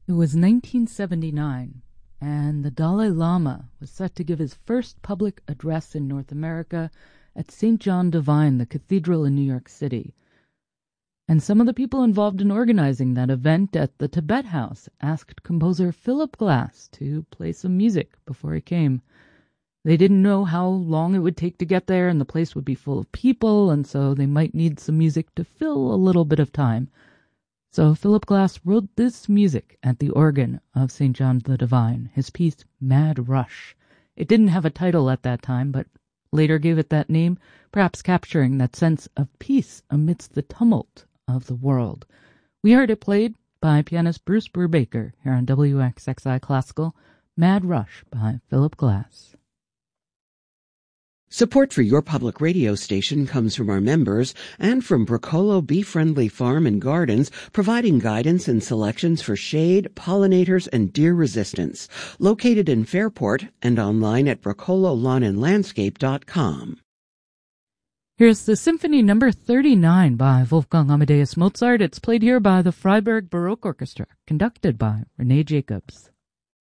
It was 1979, and the Dalai Lama was set to give his first public address in North America at St. John Divine, the cathedral in New York City. And some of the people involved in organizing that event at the Tibet House asked composer Philip Glass to play some music before he came. They didn't know how long it would take to get there, and the place would be full of people, and so they might need some music to fill a little bit of time. So Philip Glass wrote this music at the organ of St. John the Divine, his piece Mad Rush. It didn't have a title at that time, but later gave it that name, perhaps capturing that sense of peace amidst the tumult of the world. We heard it played by pianist Bruce Brubaker here on WXXI Classical, Mad Rush by Philip Glass. Support for your public radio station comes from our members and from Bracolo Bee-Friendly Farm and Gardens, providing guidance and selections for shade, pollinators, and deer resistance. Located in Fairport and online at bracololawnandlandscape.com. Here's the Symphony No. 39 by Wolfgang Amadeus Mozart. It's played here by the Freiburg Baroque Orchestra, conducted by René Jacobs.